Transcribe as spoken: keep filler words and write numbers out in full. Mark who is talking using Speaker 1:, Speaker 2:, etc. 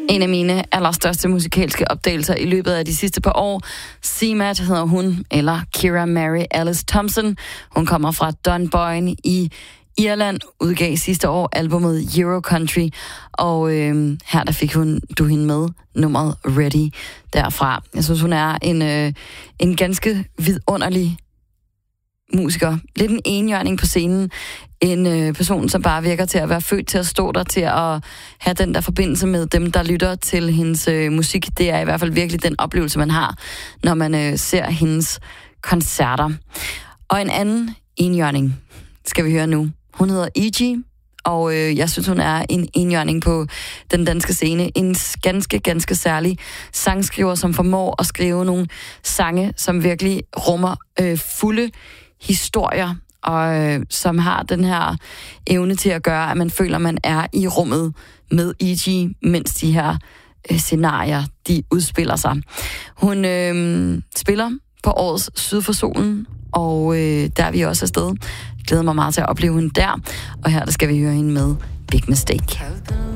Speaker 1: En af mine allerstørste musikalske opdagelser i løbet af de sidste par år. C-Mat hedder hun, eller Kira Mary Alice Thompson. Hun kommer fra Dunboyne i Irland, udgav sidste år albumet Euro Country, og øh, her der fik hun du hende med nummeret Ready derfra. Jeg synes, hun er en, øh, en ganske vidunderlig musiker. Lidt en enhjørning på scenen. En øh, person, som bare virker til at være født til at stå der, til at have den der forbindelse med dem, der lytter til hendes øh, musik. Det er i hvert fald virkelig den oplevelse, man har, når man øh, ser hendes koncerter. Og en anden enhjørning skal vi høre nu. Hun hedder E G, og øh, jeg synes, hun er en enhjørning på den danske scene. En ganske, ganske særlig sangskriver, som formår at skrive nogle sange, som virkelig rummer øh, fulde historier, og øh, som har den her evne til at gøre, at man føler, at man er i rummet med E G, mens de her øh, scenarier, de udspiller sig. Hun øh, spiller på årets Syd for Solen, og øh, der er vi også afsted. Jeg glæder mig meget til at opleve hende der, og her der skal vi høre hende med Big Mistake.